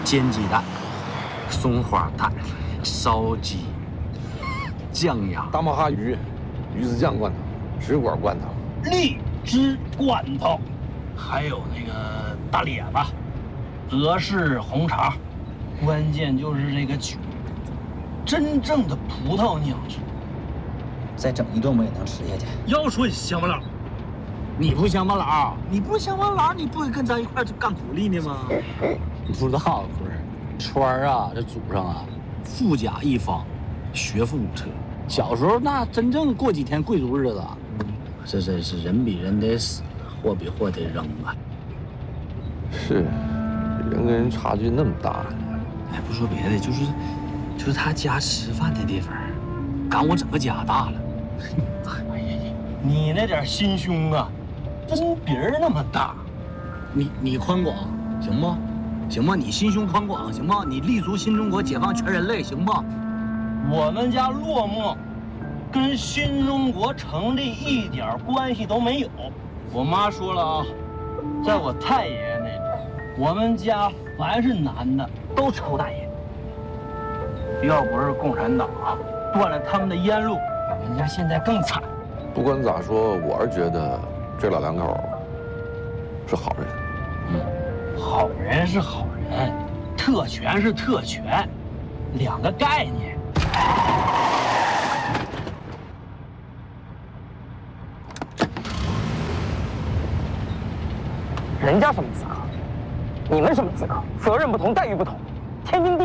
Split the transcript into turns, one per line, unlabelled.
煎鸡蛋、松花蛋、烧鸡、酱鸭、
大马哈鱼、鱼子酱罐头、直管罐头、
荔枝罐头，还有那个大列巴、德式红肠，关键就是这个酒，真正的葡萄酿制。
再整一顿我也能吃下去。
要说乡巴佬，
你不乡巴佬，你不乡巴佬，你不会跟咱一块去干苦力呢吗？你不知道不是？川儿啊，这祖上啊，富甲一方，学富五车。小时候那真正过几天贵族日子，这真是人比人得死，货比货得扔啊。
是，人跟人差距那么大呢。
哎，不说别的，就是他家吃饭的地方，赶我整个家大了。
哎呀，你那点心胸啊，针鼻儿那么大。
你宽广行不？行吗？你心胸宽广行吗？你立足新中国，解放全人类行不？
我们家落寞，跟新中国成立一点关系都没有。我妈说了啊，在我太爷爷那阵，我们家凡是男的都抽大烟。要不是共产党啊断了他们的烟路，我们家现在更惨。
不管咋说，我是觉得这老两口是好人。
好人是好人，特权是特权，两个概念。
人家什么资格？你们什么资格？责任不同，待遇不同，天经地